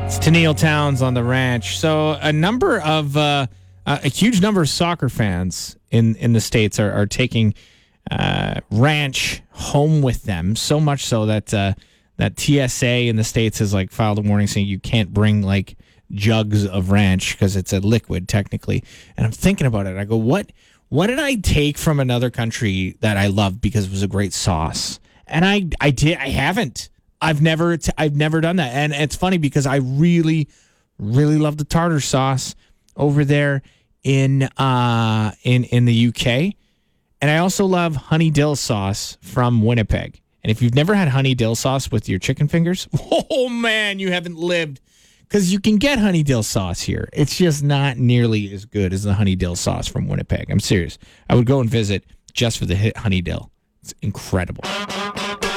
It's Tennille Towns on the ranch. So a huge number of soccer fans in the States are taking ranch home with them. So much so that that TSA in the States has like filed a warning saying you can't bring like jugs of ranch because it's a liquid technically. And I'm thinking about it. I go, what did I take from another country that I loved because it was a great sauce? And I haven't. I've never done that. And it's funny because I really, really love the tartar sauce over there in the UK. And I also love honey dill sauce from Winnipeg. And if you've never had honey dill sauce with your chicken fingers, oh man, you haven't lived. Because you can get honey dill sauce here. It's just not nearly as good as the honey dill sauce from Winnipeg. I'm serious. I would go and visit just for the honey dill. It's incredible.